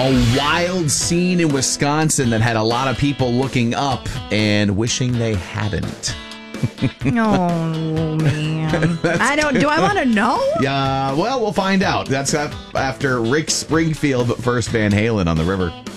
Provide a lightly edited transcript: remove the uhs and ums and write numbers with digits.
A wild scene in Wisconsin that had a lot of people looking up and wishing they hadn't. Oh, man. Do I want to know? Yeah, well, we'll find out. That's after Rick Springfield, but first Van Halen on the River.